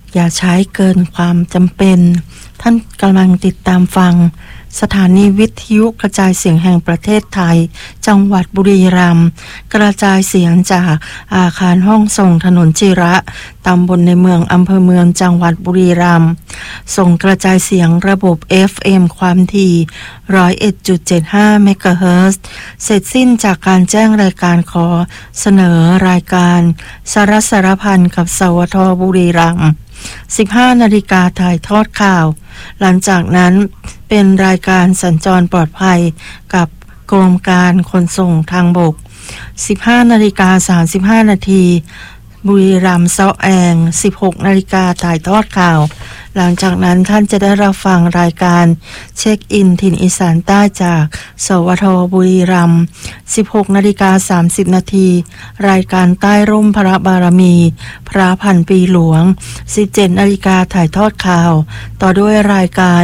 อย่าใช้เกินความจำเป็นท่านกำลังติดตามฟังสถานีวิทยุกระจายเสียงแห่งประเทศไทยจังหวัดบุรีรัมย์กระจายเสียงจากอาคารห้องส่งถนนจิระตำบลในเมืองอำเภอเมืองจังหวัดบุรีรัมย์ส่งกระจายเสียงระบบ FM ความถี่ 101.75 เมกะเฮิรตซ์เสร็จสิ้นจากการแจ้งรายการขอเสนอรายการสารพันกับสวทบุรีรัมย์15 นาฬิกาถ่ายทอดข่าวหลังจากนั้นเป็นรายการสัญจรปลอดภัยกับกรมการขนส่งทางบก 15 นาฬิกา 35 นาทีบุรีรัมย์เซาะแอง 16 นาฬิกาถ่ายทอดข่าวหลังจากนั้นท่านจะได้รับฟังรายการเช็คอินถิ่นอีสานใต้จากสวทบุรีรัมย์ 16 นาฬิกา 30 นาทีรายการใต้ร่มพระบารมีพระพันปีหลวง 17 นาฬิกาถ่ายทอดข่าวต่อด้วยรายการ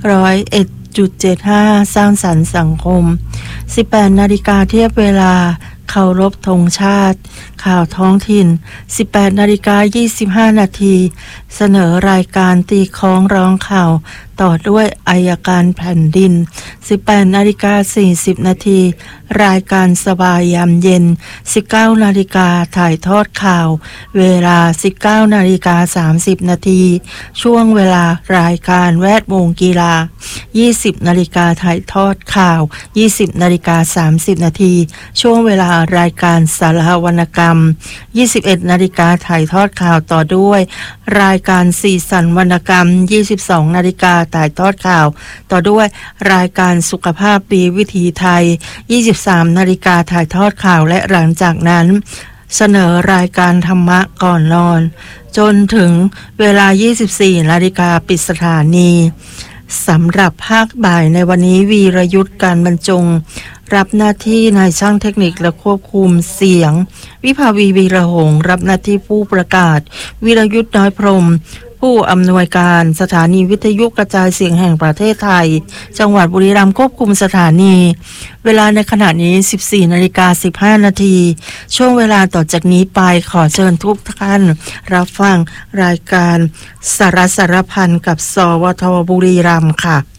101.75 สร้างสรรค์สังคม 18 นาฬิกาเทียบเวลาเคารพธงชาติข่าวท้องถิ่น 18 นาฬิกา 25 นาทีเสนอรายการตีคล้องร้องข่าวต่อด้วยอัยการแผ่นดิน 18 นาฬิกา 40 นาทีรายการสบายยามเย็น 19 นาฬิกาถ่ายทอดข่าวเวลา 19 นาฬิกา 30 นาทีช่วงเวลารายการแวดวงกีฬา 20 นาฬิกาถ่ายทอดข่าว 20 นาฬิกา 30 นาทีช่วงเวลารายการสารวรรณกรรม 21 นาฬิกาถ่ายทอดข่าวต่อด้วยรายการสีสันวรรณกรรม 22 นาฬิกาถ่ายทอดข่าวต่อด้วยรายการสุขภาพปีวิถีไทย 23 นาฬิกาถ่ายทอดข่าวและหลังจากนั้นเสนอรายการธรรมะก่อนนอนจนถึงเวลา 24 นาฬิกาปิดสถานีสำหรับภาคบ่ายในวันนี้วีรยุทธการบรรจงรับหน้าที่นายช่างเทคนิคและควบคุมเสียงวิภาวีวีระหงษ์รับหน้าที่ผู้ประกาศวีรยุทธน้อยพรหมผู้อำนวยการสถานีวิทยุกระจายเสียงแห่งประเทศไทยจังหวัดบุรีรัมย์ควบคุมสถานีเวลาในขณะนี้ 14 นาฬิกา 15 นาทีช่วงเวลาต่อจากนี้ไปขอเชิญทุกท่านรับฟังรายการสารพันกับสวทบุรีรัมย์ค่ะ